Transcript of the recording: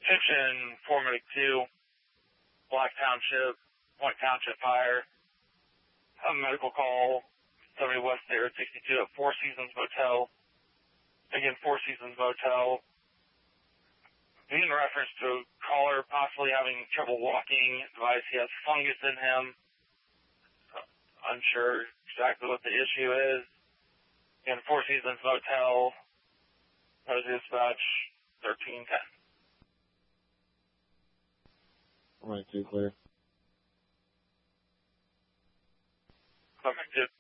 Attention, 4 Black Township, Point Township Fire. A medical call, 70 West State 62 at Four Seasons Motel. Again, Four Seasons Motel. In reference to a caller possibly having trouble walking, advice he has fungus in him. Unsure exactly what the issue is. Again, Four Seasons Motel. Dispatch 1310. Right, 2 clear. Affirmative.